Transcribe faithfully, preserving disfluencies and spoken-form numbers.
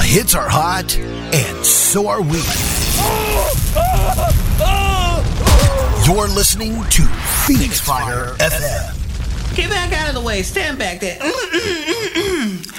hits are hot, and so are we. You're listening to Phoenix Fire F M. Get back out of the way. Stand back there. Mm-mm-mm-mm.